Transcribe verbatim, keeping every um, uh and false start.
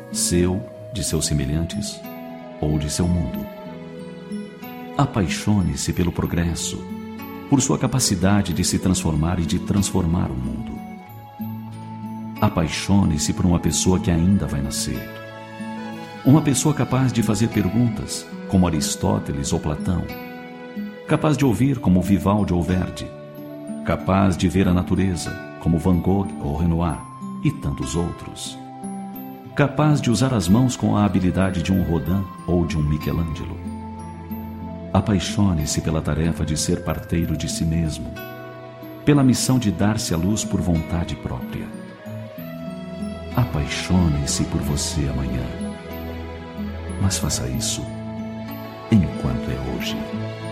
seu, de seus semelhantes ou de seu mundo. Apaixone-se pelo progresso, por sua capacidade de se transformar e de transformar o mundo. Apaixone-se por uma pessoa que ainda vai nascer. Uma pessoa capaz de fazer perguntas, como Aristóteles ou Platão. Capaz de ouvir, como Vivaldi ou Verdi. Capaz de ver a natureza, como Van Gogh ou Renoir, e tantos outros. Capaz de usar as mãos com a habilidade de um Rodin ou de um Michelangelo. Apaixone-se pela tarefa de ser parteiro de si mesmo, pela missão de dar-se à luz por vontade própria. Apaixone-se por você amanhã, mas faça isso enquanto é hoje.